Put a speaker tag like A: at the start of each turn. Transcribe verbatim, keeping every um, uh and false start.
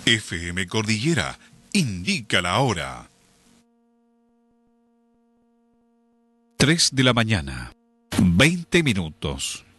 A: F M Cordillera indica la hora. tres de la mañana, veinte minutos.